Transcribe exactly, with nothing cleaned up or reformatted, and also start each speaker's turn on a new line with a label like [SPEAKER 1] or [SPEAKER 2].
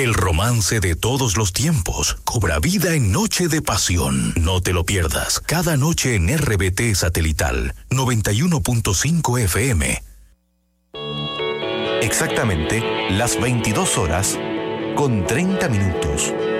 [SPEAKER 1] El romance de todos los tiempos cobra vida en Noche de Pasión. No te lo pierdas, cada noche en R B T Satelital noventa y uno punto cinco F M.
[SPEAKER 2] Exactamente las veintidós horas con treinta minutos.